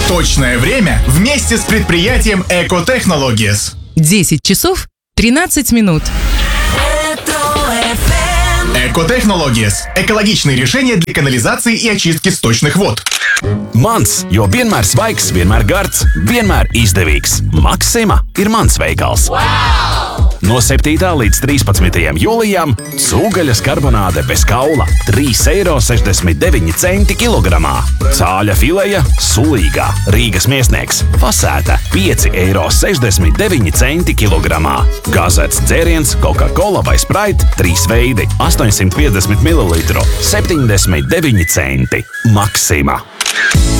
Точное время вместе с предприятием Экотехнологиес. 10 часов 13 минут. Экотехнологиес – экологичные решения для канализации и очистки сточных вод. Mans, jo vienmēr svaigs, vienmēr gards, vienmēr izdevīgs. Maxima ir mans veikals. Wow! No 7. līdz 13. jūlijam cūgaļas karbonāde bez kaula – 3,69 € kilogramā. Cāļa fileja sulīgā Rīgas miesnieks fasēta – 5,69 € kilogramā. Gāzēts dzēriens Coca-Cola vai Sprite 3 veidi – 850 ml – 79 centi. Maxima.